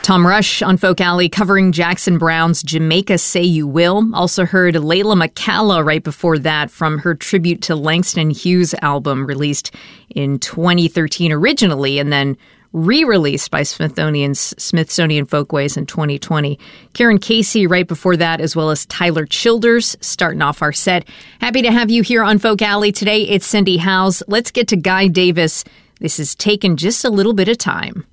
Tom Rush on Folk Alley covering Jackson Browne's Jamaica Say You Will. Also heard Layla McCalla right before that from her tribute to Langston Hughes album released in 2013 originally and then re-released by Smithsonian Folkways in 2020. Karen Casey right before that, as well as Tyler Childers starting off our set. Happy to have you here on Folk Alley today. It's Cindy Howes. Let's get to Guy Davis. This is Taken Just a Little Bit of Time.